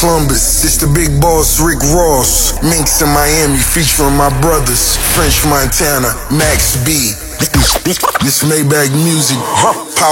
Columbus. This the big boss, Rick Ross. Minx in Miami, featuring my brothers. French Montana, Max B. This Maybach music.